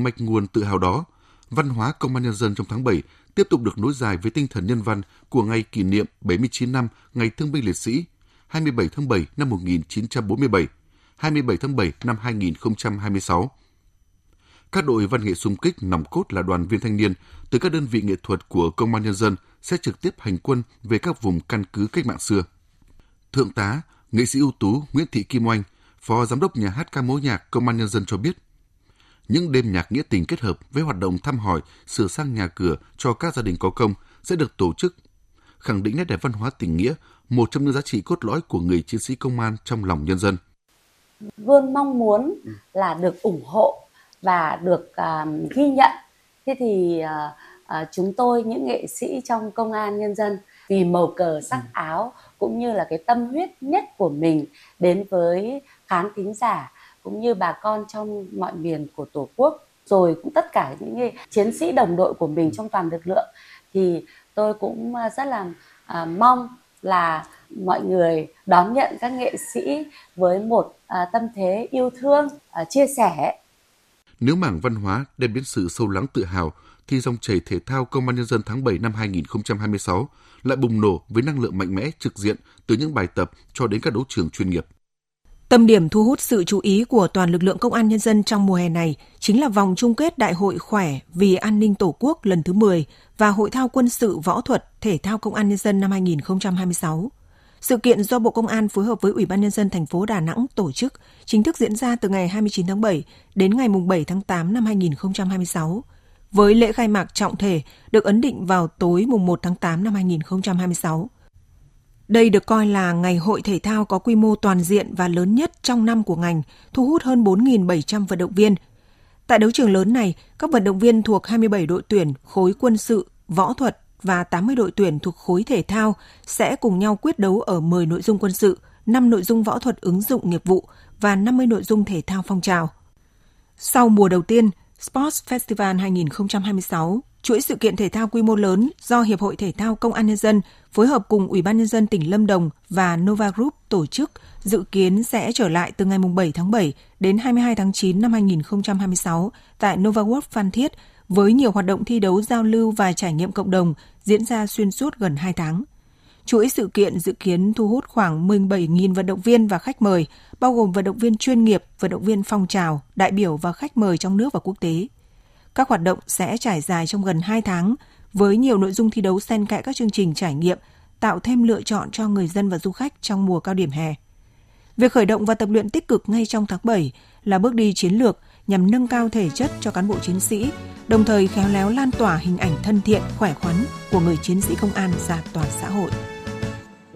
mạch nguồn tự hào đó, văn hóa Công an Nhân dân trong tháng 7 tiếp tục được nối dài với tinh thần nhân văn của ngày kỷ niệm 79 năm Ngày Thương binh Liệt sĩ 27 tháng 7 năm 1947, 27 tháng 7 năm 2026. Các đội văn nghệ xung kích nòng cốt là đoàn viên thanh niên từ các đơn vị nghệ thuật của Công an Nhân dân sẽ trực tiếp hành quân về các vùng căn cứ cách mạng xưa. Thượng tá, nghệ sĩ ưu tú Nguyễn Thị Kim Oanh, Phó Giám đốc Nhà hát ca mối nhạc Công an Nhân dân cho biết, những đêm nhạc nghĩa tình kết hợp với hoạt động thăm hỏi, sửa sang nhà cửa cho các gia đình có công sẽ được tổ chức, khẳng định nét đẹp văn hóa tình nghĩa, một trong những giá trị cốt lõi của người chiến sĩ công an trong lòng nhân dân. Luôn mong muốn là được ủng hộ và được ghi nhận. Thế thì chúng tôi, những nghệ sĩ trong Công an Nhân dân, vì màu cờ sắc áo cũng như là cái tâm huyết nhất của mình đến với khán thính giả cũng như bà con trong mọi miền của Tổ quốc, rồi cũng tất cả những chiến sĩ đồng đội của mình trong toàn lực lượng, thì tôi cũng rất là mong là mọi người đón nhận các nghệ sĩ với một tâm thế yêu thương, chia sẻ. Nếu mảng văn hóa đem đến sự sâu lắng tự hào, thì dòng chảy thể thao Công an Nhân dân tháng 7 năm 2026 lại bùng nổ với năng lượng mạnh mẽ trực diện từ những bài tập cho đến các đấu trường chuyên nghiệp. Tâm điểm thu hút sự chú ý của toàn lực lượng Công an Nhân dân trong mùa hè này chính là vòng chung kết Đại hội Khỏe vì an ninh Tổ quốc lần thứ 10 và Hội thao quân sự võ thuật thể thao Công an Nhân dân năm 2026. Sự kiện do Bộ Công an phối hợp với Ủy ban Nhân dân thành phố Đà Nẵng tổ chức, chính thức diễn ra từ ngày 29 tháng 7 đến ngày 7 tháng 8 năm 2026, với lễ khai mạc trọng thể được ấn định vào tối 1 tháng 8 năm 2026. Đây được coi là ngày hội thể thao có quy mô toàn diện và lớn nhất trong năm của ngành, thu hút hơn 4.700 vận động viên. Tại đấu trường lớn này, các vận động viên thuộc 27 đội tuyển khối quân sự, võ thuật và 80 đội tuyển thuộc khối thể thao sẽ cùng nhau quyết đấu ở 10 nội dung quân sự, 5 nội dung võ thuật ứng dụng nghiệp vụ và 50 nội dung thể thao phong trào. Sau mùa đầu tiên, Sports Festival 2026, chuỗi sự kiện thể thao quy mô lớn do Hiệp hội Thể thao Công an Nhân dân phối hợp cùng Ủy ban Nhân dân tỉnh Lâm Đồng và Nova Group tổ chức, dự kiến sẽ trở lại từ ngày 7 tháng 7 đến 22 tháng 9 năm 2026 tại Nova World Phan Thiết, với nhiều hoạt động thi đấu, giao lưu và trải nghiệm cộng đồng diễn ra xuyên suốt gần 2 tháng. Chuỗi sự kiện dự kiến thu hút khoảng 17.000 vận động viên và khách mời, bao gồm vận động viên chuyên nghiệp, vận động viên phong trào, đại biểu và khách mời trong nước và quốc tế. Các hoạt động sẽ trải dài trong gần 2 tháng, với nhiều nội dung thi đấu xen kẽ các chương trình trải nghiệm, tạo thêm lựa chọn cho người dân và du khách trong mùa cao điểm hè. Việc khởi động và tập luyện tích cực ngay trong tháng 7 là bước đi chiến lược nhằm nâng cao thể chất cho cán bộ chiến sĩ, đồng thời khéo léo lan tỏa hình ảnh thân thiện, khỏe khoắn của người chiến sĩ công an ra toàn xã hội.